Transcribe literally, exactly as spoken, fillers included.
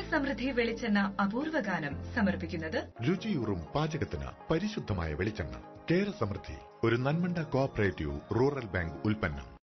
സമൃദ്ധി വെളിച്ചെണ്ണ അപൂർവ ഗാനം സമർപ്പിക്കുന്നത് രുചിയൂറും പാചകത്തിന് പരിശുദ്ധമായ വെളിച്ചെണ്ണ. കേര സമൃദ്ധി ഒരു നന്മണ്ട കോഓപ്പറേറ്റീവ് റൂറൽ ബാങ്ക് ഉൽപ്പന്നം.